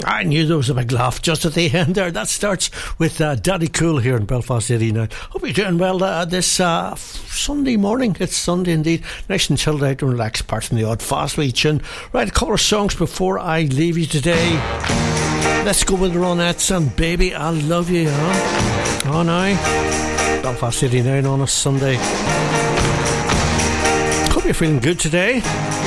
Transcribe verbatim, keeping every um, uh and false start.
I knew there was a big laugh just at the end there. That starts with uh, Daddy Cool here in Belfast eighty-nine. Hope you're doing well uh, this uh, Sunday morning. It's Sunday indeed. Nice and chilled out and relaxed apart from the odd fast wee tune. Right, a couple of songs before I leave you today. Let's go with the Ronettes and Baby I Love You. Huh? Oh no. Belfast eighty-nine on a Sunday. Hope you're feeling good today.